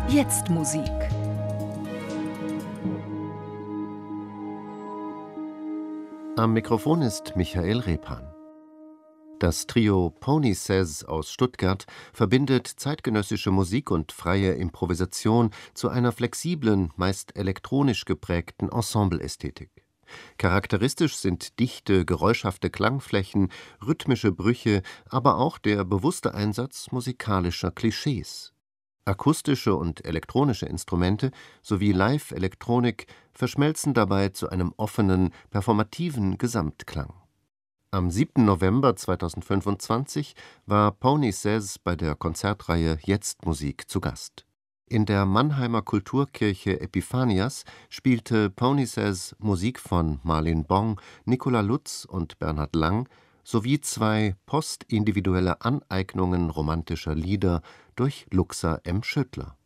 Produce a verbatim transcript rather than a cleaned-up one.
Jetzt Musik. Am Mikrofon ist Michael Repan. Das Trio Pony Says aus Stuttgart verbindet zeitgenössische Musik und freie Improvisation zu einer flexiblen, meist elektronisch geprägten Ensembleästhetik. Charakteristisch sind dichte, geräuschhafte Klangflächen, rhythmische Brüche, aber auch der bewusste Einsatz musikalischer Klischees. Akustische und elektronische Instrumente sowie Live-Elektronik verschmelzen dabei zu einem offenen, performativen Gesamtklang. Am siebten November zweitausendfünfundzwanzig war Pony Says bei der Konzertreihe Jetzt Musik zu Gast. In der Mannheimer Kulturkirche Epiphanias spielte Pony Says Musik von Marlin Bong, Nicola Lutz und Bernhard Lang sowie zwei postindividuelle Aneignungen romantischer Lieder durch Luxa M. Schüttler.